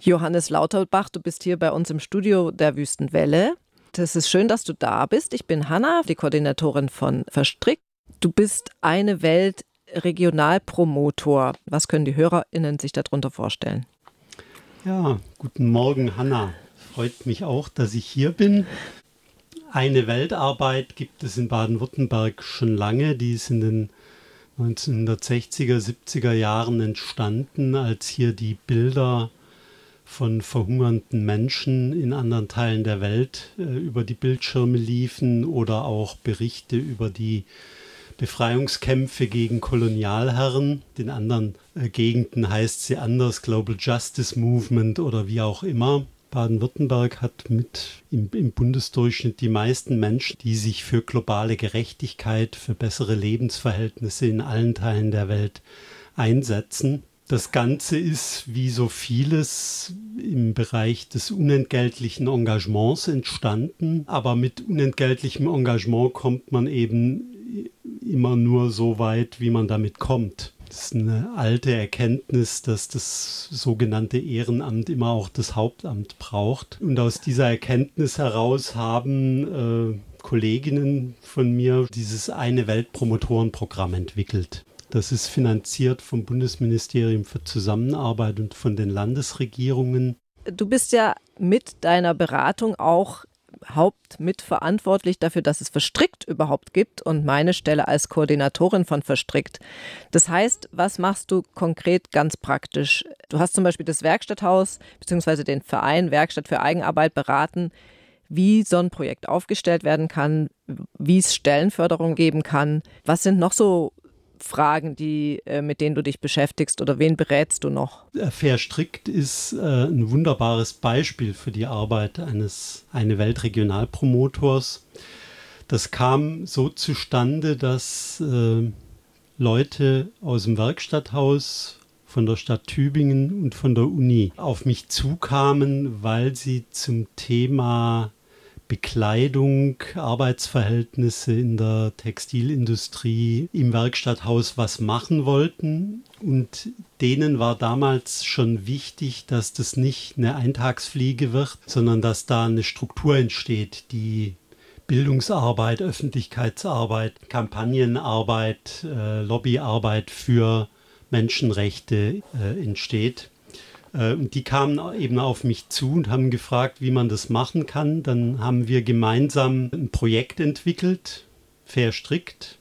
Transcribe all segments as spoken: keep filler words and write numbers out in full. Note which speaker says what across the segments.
Speaker 1: Johannes Lauterbach, du bist hier bei uns im Studio der Wüstenwelle. Es ist schön, dass du da bist. Ich bin Hanna, die Koordinatorin von Verstrickt. Du bist eine Welt Regionalpromotor. Was können die HörerInnen sich darunter vorstellen?
Speaker 2: Ja, guten Morgen, Hanna. Freut mich auch, dass ich hier bin. Eine Weltarbeit gibt es in Baden-Württemberg schon lange. Die ist in den neunzehnhundertsechziger, siebziger Jahren entstanden, als hier die Bilder von verhungernden Menschen in anderen Teilen der Welt äh, über die Bildschirme liefen oder auch Berichte über die Befreiungskämpfe gegen Kolonialherren. In anderen äh, Gegenden heißt sie anders, Global Justice Movement oder wie auch immer. Baden-Württemberg hat mit im, im Bundesdurchschnitt die meisten Menschen, die sich für globale Gerechtigkeit, für bessere Lebensverhältnisse in allen Teilen der Welt einsetzen. Das Ganze ist, wie so vieles, im Bereich des unentgeltlichen Engagements entstanden. Aber mit unentgeltlichem Engagement kommt man eben immer nur so weit, wie man damit kommt. Das ist eine alte Erkenntnis, dass das sogenannte Ehrenamt immer auch das Hauptamt braucht. Und aus dieser Erkenntnis heraus haben äh, Kolleginnen von mir dieses Eine Welt-Promotoren-Programm entwickelt. Das ist finanziert vom Bundesministerium für Zusammenarbeit und von den Landesregierungen.
Speaker 1: Du bist ja mit deiner Beratung auch hauptmitverantwortlich dafür, dass es Verstrickt überhaupt gibt und meine Stelle als Koordinatorin von Verstrickt. Das heißt, was machst du konkret ganz praktisch? Du hast zum Beispiel das Werkstatthaus bzw. den Verein Werkstatt für Eigenarbeit beraten, wie so ein Projekt aufgestellt werden kann, wie es Stellenförderung geben kann. Was sind noch so Fragen, die, äh, mit denen du dich beschäftigst oder wen berätst du noch?
Speaker 2: Verstrickt ist äh, ein wunderbares Beispiel für die Arbeit eines Eine Welt Regionalpromotors. Das kam so zustande, dass äh, Leute aus dem Werkstatthaus von der Stadt Tübingen und von der Uni auf mich zukamen, weil sie zum Thema Bekleidung, Arbeitsverhältnisse in der Textilindustrie im Werkstatthaus was machen wollten. Und denen war damals schon wichtig, dass das nicht eine Eintagsfliege wird, sondern dass da eine Struktur entsteht, die Bildungsarbeit, Öffentlichkeitsarbeit, Kampagnenarbeit, äh, Lobbyarbeit für Menschenrechte äh, entsteht. Und die kamen eben auf mich zu und haben gefragt, wie man das machen kann. Dann haben wir gemeinsam ein Projekt entwickelt, Verstrickt.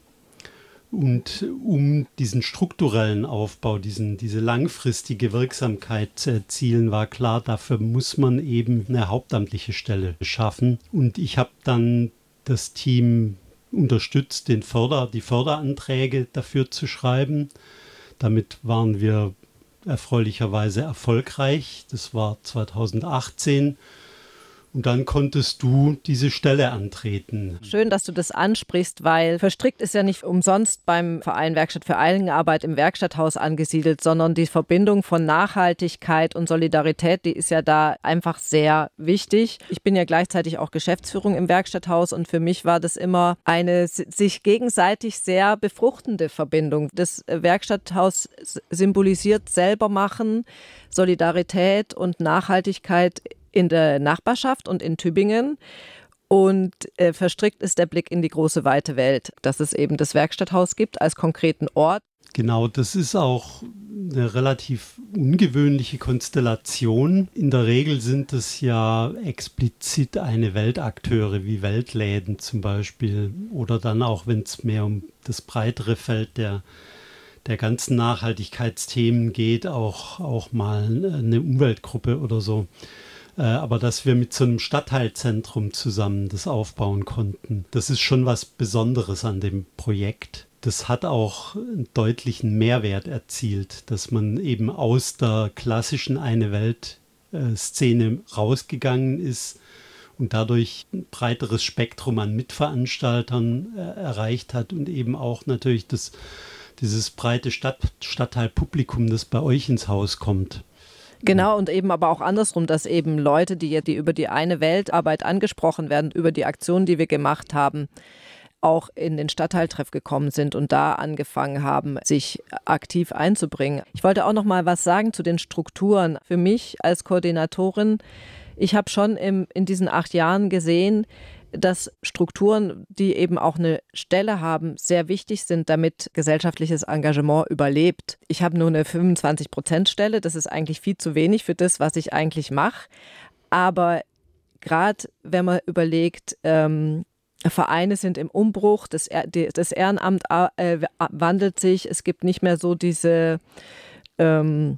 Speaker 2: Und um diesen strukturellen Aufbau, diesen, diese langfristige Wirksamkeit zu erzielen, war klar, dafür muss man eben eine hauptamtliche Stelle schaffen. Und ich habe dann das Team unterstützt, den Förder, die Förderanträge dafür zu schreiben. Damit waren wir erfreulicherweise erfolgreich. Das war zweitausendachtzehn. Und dann konntest du diese Stelle antreten.
Speaker 1: Schön, dass du das ansprichst, weil Verstrickt ist ja nicht umsonst beim Verein Werkstatt für Eigenarbeit im Werkstatthaus angesiedelt, sondern die Verbindung von Nachhaltigkeit und Solidarität, die ist ja da einfach sehr wichtig. Ich bin ja gleichzeitig auch Geschäftsführung im Werkstatthaus und für mich war das immer eine sich gegenseitig sehr befruchtende Verbindung. Das Werkstatthaus symbolisiert selber machen, Solidarität und Nachhaltigkeit in der Nachbarschaft und in Tübingen. Und äh, verstrickt ist der Blick in die große, weite Welt, dass es eben das Werkstatthaus gibt als konkreten Ort.
Speaker 2: Genau, das ist auch eine relativ ungewöhnliche Konstellation. In der Regel sind es ja explizit eine Weltakteure wie Weltläden zum Beispiel oder dann auch, wenn es mehr um das breitere Feld der der ganzen Nachhaltigkeitsthemen geht, auch, auch mal eine Umweltgruppe oder so. Aber dass wir mit so einem Stadtteilzentrum zusammen das aufbauen konnten, das ist schon was Besonderes an dem Projekt. Das hat auch einen deutlichen Mehrwert erzielt, dass man eben aus der klassischen Eine-Welt-Szene rausgegangen ist und dadurch ein breiteres Spektrum an Mitveranstaltern äh, erreicht hat und eben auch natürlich das, dieses breite Stadt, Stadtteilpublikum, das bei euch ins Haus kommt.
Speaker 1: Genau, und eben aber auch andersrum, dass eben Leute, die, die über die Eine Weltarbeit angesprochen werden, über die Aktionen, die wir gemacht haben, auch in den Stadtteiltreff gekommen sind und da angefangen haben, sich aktiv einzubringen. Ich wollte auch noch mal was sagen zu den Strukturen. Für mich als Koordinatorin, ich habe schon im, in diesen acht Jahren gesehen, dass Strukturen, die eben auch eine Stelle haben, sehr wichtig sind, damit gesellschaftliches Engagement überlebt. Ich habe nur eine fünfundzwanzig-Prozent-Stelle, das ist eigentlich viel zu wenig für das, was ich eigentlich mache. Aber gerade wenn man überlegt, ähm, Vereine sind im Umbruch, das, das Ehrenamt äh, wandelt sich, es gibt nicht mehr so diese... Ähm,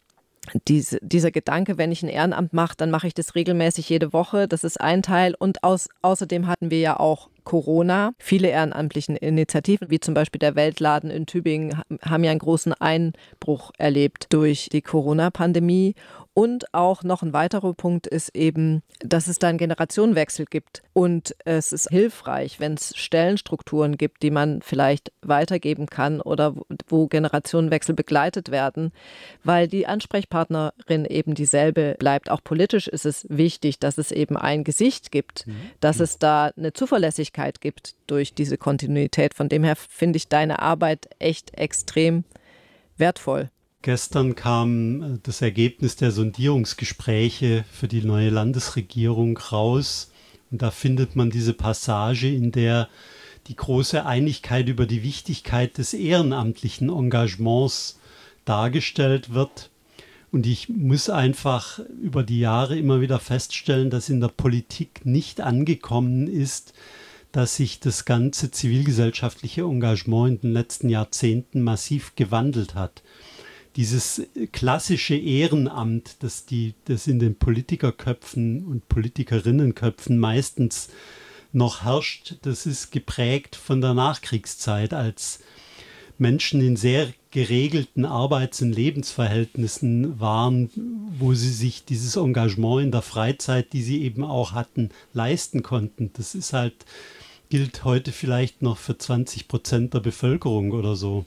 Speaker 1: Diese, dieser Gedanke, wenn ich ein Ehrenamt mache, dann mache ich das regelmäßig jede Woche. Das ist ein Teil. Und aus, außerdem hatten wir ja auch Corona. Viele ehrenamtliche Initiativen, wie zum Beispiel der Weltladen in Tübingen, haben ja einen großen Einbruch erlebt durch die Corona-Pandemie. Und auch noch ein weiterer Punkt ist eben, dass es da einen Generationenwechsel gibt. Und es ist hilfreich, wenn es Stellenstrukturen gibt, die man vielleicht weitergeben kann oder wo Generationenwechsel begleitet werden, weil die Ansprechpartnerin eben dieselbe bleibt. Auch politisch ist es wichtig, dass es eben ein Gesicht gibt, mhm. dass es da eine Zuverlässigkeit gibt durch diese Kontinuität. Von dem her finde ich deine Arbeit echt extrem wertvoll.
Speaker 2: Gestern kam das Ergebnis der Sondierungsgespräche für die neue Landesregierung raus. Und da findet man diese Passage, in der die große Einigkeit über die Wichtigkeit des ehrenamtlichen Engagements dargestellt wird. Und ich muss einfach über die Jahre immer wieder feststellen, dass in der Politik nicht angekommen ist, dass sich das ganze zivilgesellschaftliche Engagement in den letzten Jahrzehnten massiv gewandelt hat. Dieses klassische Ehrenamt, das, die, das in den Politikerköpfen und Politikerinnenköpfen meistens noch herrscht, das ist geprägt von der Nachkriegszeit, als Menschen in sehr geregelten Arbeits- und Lebensverhältnissen waren, wo sie sich dieses Engagement in der Freizeit, die sie eben auch hatten, leisten konnten. Das ist halt, gilt heute vielleicht noch für zwanzig Prozent der Bevölkerung oder so.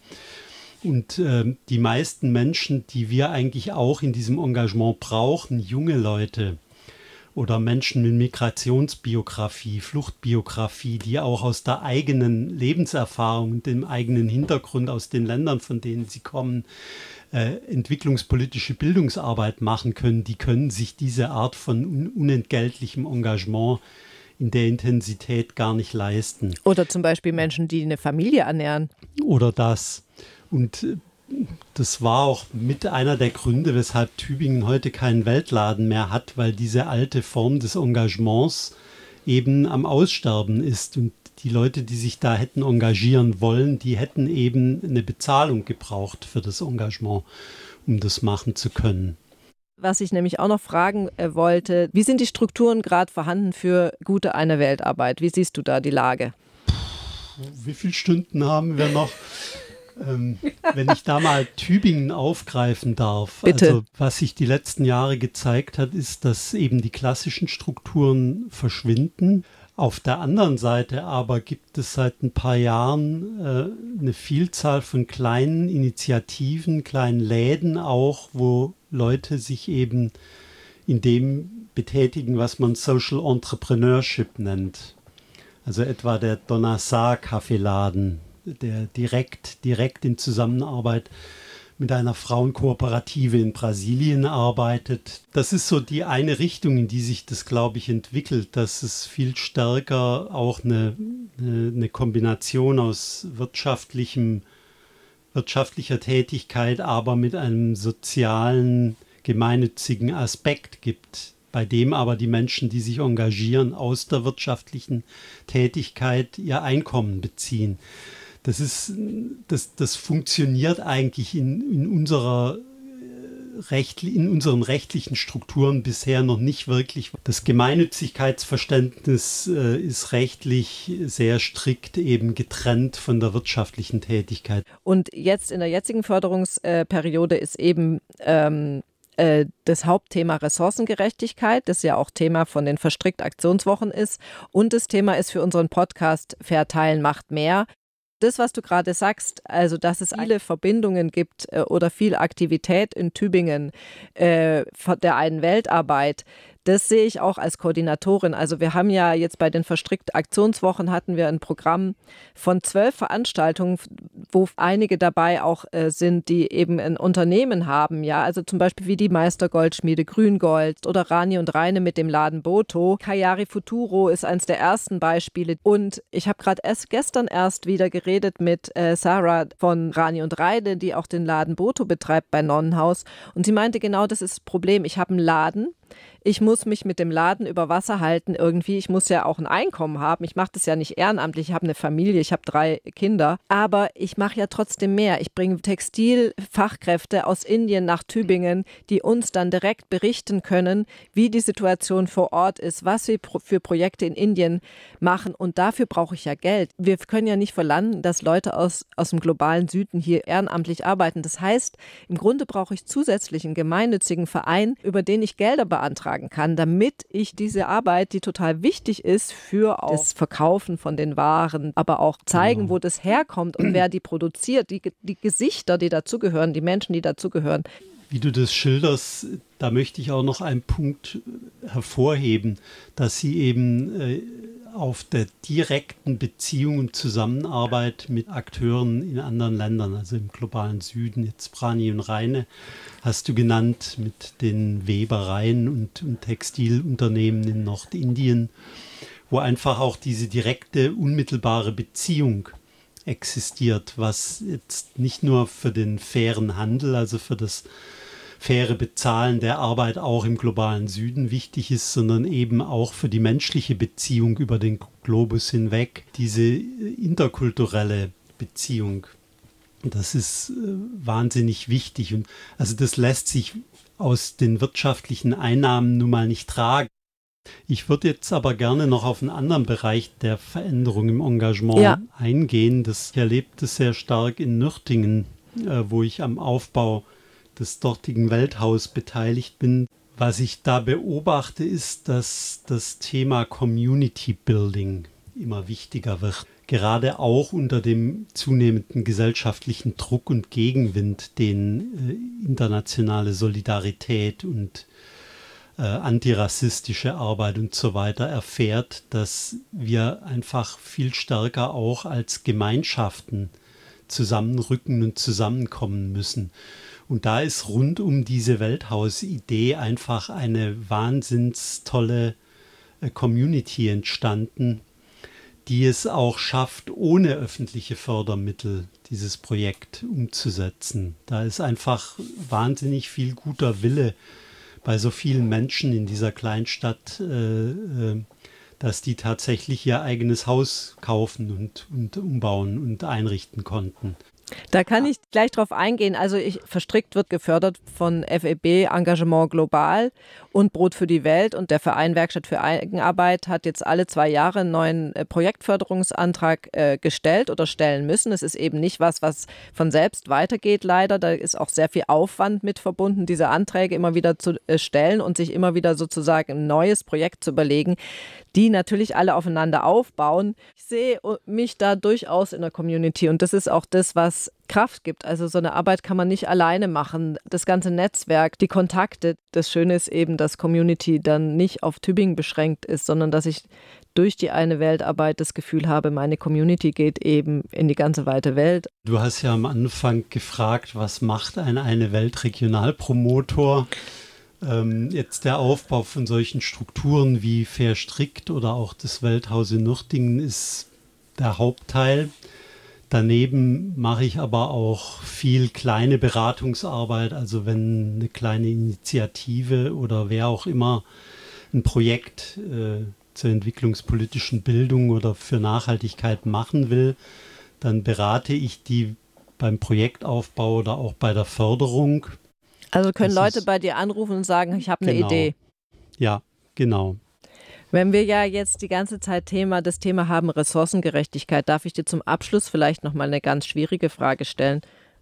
Speaker 2: Und äh, die meisten Menschen, die wir eigentlich auch in diesem Engagement brauchen, junge Leute oder Menschen mit Migrationsbiografie, Fluchtbiografie, die auch aus der eigenen Lebenserfahrung und dem eigenen Hintergrund aus den Ländern, von denen sie kommen, äh, entwicklungspolitische Bildungsarbeit machen können, die können sich diese Art von un- unentgeltlichem Engagement in der Intensität gar nicht leisten.
Speaker 1: Oder zum Beispiel Menschen, die eine Familie ernähren.
Speaker 2: Oder das. Und das war auch mit einer der Gründe, weshalb Tübingen heute keinen Weltladen mehr hat, weil diese alte Form des Engagements eben am Aussterben ist. Und die Leute, die sich da hätten engagieren wollen, die hätten eben eine Bezahlung gebraucht für das Engagement, um das machen zu können.
Speaker 1: Was ich nämlich auch noch fragen äh, wollte, wie sind die Strukturen gerade vorhanden für gute eine Weltarbeit? Wie siehst du da die Lage?
Speaker 2: Wie viele Stunden haben wir noch? Ähm, wenn ich da mal Tübingen aufgreifen darf.
Speaker 1: Bitte.
Speaker 2: Also was sich die letzten Jahre gezeigt hat, ist, dass eben die klassischen Strukturen verschwinden. Auf der anderen Seite aber gibt es seit ein paar Jahren äh, eine Vielzahl von kleinen Initiativen, kleinen Läden auch, wo Leute sich eben in dem betätigen, was man Social Entrepreneurship nennt. Also etwa der Donasar Kaffeeladen, der direkt, direkt in Zusammenarbeit mit einer Frauenkooperative in Brasilien arbeitet. Das ist so die eine Richtung, in die sich das, glaube ich, entwickelt, dass es viel stärker auch eine, eine, eine Kombination aus wirtschaftlichem, wirtschaftlicher Tätigkeit, aber mit einem sozialen, gemeinnützigen Aspekt gibt, bei dem aber die Menschen, die sich engagieren, aus der wirtschaftlichen Tätigkeit ihr Einkommen beziehen. Das ist, das, das funktioniert eigentlich in, in, unserer Recht, in unseren rechtlichen Strukturen bisher noch nicht wirklich. Das Gemeinnützigkeitsverständnis äh, ist rechtlich sehr strikt eben getrennt von der wirtschaftlichen Tätigkeit.
Speaker 1: Und jetzt in der jetzigen Förderungsperiode ist eben ähm, äh, das Hauptthema Ressourcengerechtigkeit, das ja auch Thema von den Verstrickt-Aktionswochen ist. Und das Thema ist für unseren Podcast Verteilen macht mehr. Das, was du gerade sagst, also dass es viele Verbindungen gibt äh, oder viel Aktivität in Tübingen äh, der einen Weltarbeit, das sehe ich auch als Koordinatorin. Also wir haben ja jetzt bei den Verstrickt-Aktionswochen hatten wir ein Programm von zwölf Veranstaltungen, wo einige dabei auch äh, sind, die eben ein Unternehmen haben. Ja, also zum Beispiel wie die Meistergoldschmiede Grüngold oder Rani und Reine mit dem Laden Boto. Kayari Futuro ist eines der ersten Beispiele. Und ich habe gerade erst gestern erst wieder geredet mit äh, Sarah von Rani und Reine, die auch den Laden Boto betreibt bei Nonnenhaus. Und sie meinte, genau das ist das Problem. Ich habe einen Laden. Ich muss mich mit dem Laden über Wasser halten irgendwie. Ich muss ja auch ein Einkommen haben. Ich mache das ja nicht ehrenamtlich. Ich habe eine Familie, ich habe drei Kinder. Aber ich mache ja trotzdem mehr. Ich bringe Textilfachkräfte aus Indien nach Tübingen, die uns dann direkt berichten können, wie die Situation vor Ort ist, was wir für Projekte in Indien machen. Und dafür brauche ich ja Geld. Wir können ja nicht verlangen, dass Leute aus, aus dem globalen Süden hier ehrenamtlich arbeiten. Das heißt, im Grunde brauche ich zusätzlich einen gemeinnützigen Verein, über den ich Gelder beantragen kann, damit ich diese Arbeit, die total wichtig ist für auch das Verkaufen von den Waren, aber auch zeigen,
Speaker 2: Genau.
Speaker 1: wo das herkommt und wer die produziert, die, die Gesichter, die dazugehören, die Menschen, die dazugehören.
Speaker 2: Wie du das schilderst, da möchte ich auch noch einen Punkt hervorheben, dass sie eben äh, auf der direkten Beziehung und Zusammenarbeit mit Akteuren in anderen Ländern, also im globalen Süden, jetzt Rani und Reine, hast du genannt, mit den Webereien und, und Textilunternehmen in Nordindien, wo einfach auch diese direkte, unmittelbare Beziehung existiert, was jetzt nicht nur für den fairen Handel, also für das faire Bezahlen der Arbeit auch im globalen Süden wichtig ist, sondern eben auch für die menschliche Beziehung über den Globus hinweg, diese interkulturelle Beziehung. Das ist äh, wahnsinnig wichtig. Und also das lässt sich aus den wirtschaftlichen Einnahmen nun mal nicht tragen. Ich würde jetzt aber gerne noch auf einen anderen Bereich der Veränderung im Engagement ja. eingehen. Das, ich erlebe das sehr stark in Nürtingen, äh, wo ich am Aufbau des dortigen Welthaus beteiligt bin. Was ich da beobachte, ist, dass das Thema Community Building immer wichtiger wird. Gerade auch unter dem zunehmenden gesellschaftlichen Druck und Gegenwind, den äh, internationale Solidarität und äh, antirassistische Arbeit und so weiter erfährt, dass wir einfach viel stärker auch als Gemeinschaften zusammenrücken und zusammenkommen müssen. Und da ist rund um diese Welthaus-Idee einfach eine wahnsinns tolle äh, Community entstanden, die es auch schafft, ohne öffentliche Fördermittel dieses Projekt umzusetzen. Da ist einfach wahnsinnig viel guter Wille bei so vielen Menschen in dieser Kleinstadt, äh, äh, dass die tatsächlich ihr eigenes Haus kaufen und, und umbauen und einrichten konnten.
Speaker 1: Da kann ich gleich drauf eingehen. Also ich, Verstrickt wird gefördert von F E B Engagement Global und Brot für die Welt, und der Verein Werkstatt für Eigenarbeit hat jetzt alle zwei Jahre einen neuen äh, Projektförderungsantrag äh, gestellt oder stellen müssen. Es ist eben nicht was, was von selbst weitergeht, leider. Da ist auch sehr viel Aufwand mit verbunden, diese Anträge immer wieder zu äh, stellen und sich immer wieder sozusagen ein neues Projekt zu überlegen, die natürlich alle aufeinander aufbauen. Ich sehe mich da durchaus in der Community, und das ist auch das, was Kraft gibt. Also so eine Arbeit kann man nicht alleine machen. Das ganze Netzwerk, die Kontakte. Das Schöne ist eben, dass Community dann nicht auf Tübingen beschränkt ist, sondern dass ich durch die eine Weltarbeit das Gefühl habe, meine Community geht eben in die ganze weite Welt.
Speaker 2: Du hast ja am Anfang gefragt, was macht ein eine Weltregionalpromotor? Ähm, jetzt der Aufbau von solchen Strukturen wie Verstrickt oder auch das Welthaus in Nürtingen ist der Hauptteil. Daneben mache ich aber auch viel kleine Beratungsarbeit, also wenn eine kleine Initiative oder wer auch immer ein Projekt äh, zur entwicklungspolitischen Bildung oder für Nachhaltigkeit machen will, dann berate ich die beim Projektaufbau oder auch bei der Förderung.
Speaker 1: Also können
Speaker 2: das
Speaker 1: Leute
Speaker 2: ist,
Speaker 1: bei dir anrufen und sagen, ich habe eine
Speaker 2: genau.
Speaker 1: Idee.
Speaker 2: Ja, genau.
Speaker 1: Wenn wir ja jetzt die ganze Zeit Thema, das Thema haben, Ressourcengerechtigkeit, darf ich dir zum Abschluss vielleicht nochmal eine ganz schwierige Frage stellen.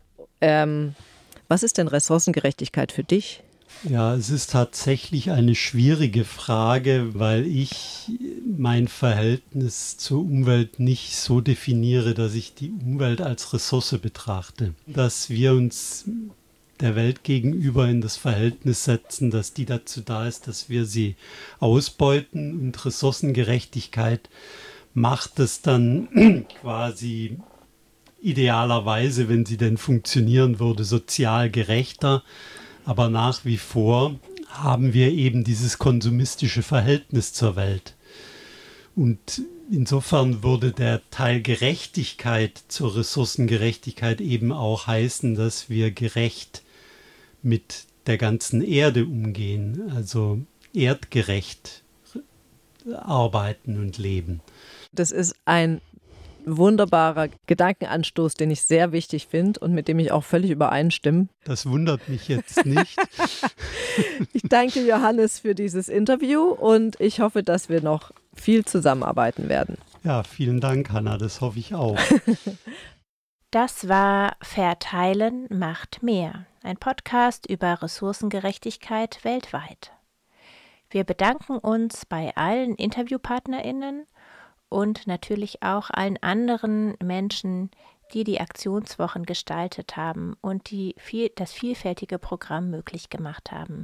Speaker 1: Ähm, was ist denn Ressourcengerechtigkeit für dich?
Speaker 2: Ja, es ist tatsächlich eine schwierige Frage, weil ich mein Verhältnis zur Umwelt nicht so definiere, dass ich die Umwelt als Ressource betrachte. Dass wir uns der Welt gegenüber in das Verhältnis setzen, dass die dazu da ist, dass wir sie ausbeuten. Und Ressourcengerechtigkeit macht es dann quasi idealerweise, wenn sie denn funktionieren würde, sozial gerechter. Aber nach wie vor haben wir eben dieses konsumistische Verhältnis zur Welt. Und insofern würde der Teil Gerechtigkeit zur Ressourcengerechtigkeit eben auch heißen, dass wir gerecht mit der ganzen Erde umgehen, also erdgerecht arbeiten und leben.
Speaker 1: Das ist ein wunderbarer Gedankenanstoß, den ich sehr wichtig finde und mit dem ich auch völlig übereinstimme.
Speaker 2: Das wundert mich jetzt nicht.
Speaker 1: Ich danke Johannes für dieses Interview und ich hoffe, dass wir noch viel zusammenarbeiten werden.
Speaker 2: Ja, vielen Dank, Hanna, das hoffe ich auch.
Speaker 3: Das war Verteilen macht mehr, ein Podcast über Ressourcengerechtigkeit weltweit. Wir bedanken uns bei allen InterviewpartnerInnen und natürlich auch allen anderen Menschen, die die Aktionswochen gestaltet haben und die viel, das vielfältige Programm möglich gemacht haben.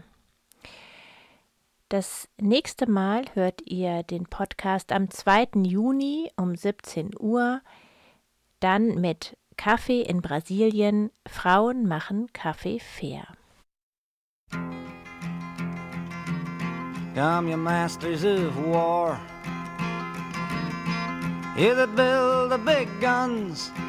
Speaker 3: Das nächste Mal hört ihr den Podcast am zweiten Juni um siebzehn Uhr, dann mit Kaffee in Brasilien, Frauen machen Kaffee fair.
Speaker 4: Come, you masters of war, you that build the big guns,